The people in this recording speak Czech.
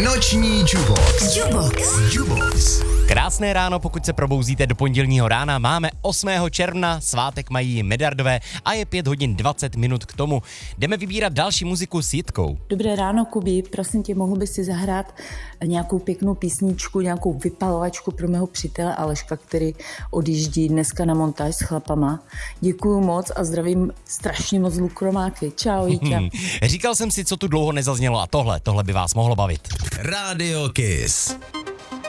Noční Jubox. Jubox. Krásné ráno, pokud se probouzíte do pondělního rána. Máme 8. června, svátek mají Medardové a je 5 hodin 20 minut k tomu. Jdeme vybírat další muziku s Jitkou. Dobré ráno, Kubi, prosím tě, mohl bys si zahrát nějakou pěknou písničku, nějakou vypalovačku pro mého přítele Aleška, který odjíždí dneska na montáž s chlapama. Děkuju moc a zdravím strašně moc lukromáky. Čau, Jitě. Říkal jsem si, co tu dlouho nezaznělo a tohle by vás mohlo bavit. Radio Kiss.